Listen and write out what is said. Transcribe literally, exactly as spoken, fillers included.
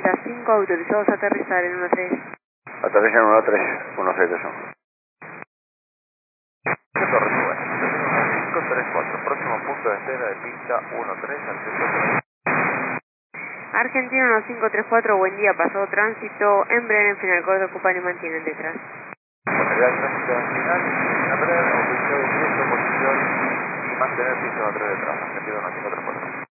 cuenta cinco, autorizados a aterrizar en uno tres. Aterriza en uno tres, uno seis dos uno. Torre Sube, cinco tres cuatro, próximo punto de espera de pista uno tres, acceso. Argentina uno cinco tres cuatro, buen día, pasó tránsito, Embraer en final corto, ocupan y mantienen detrás. Bueno, ya el tránsito en final, Embraer, autorizado de directo, posición y mantener pista uno tres detrás, Argentina uno cinco tres cuatro.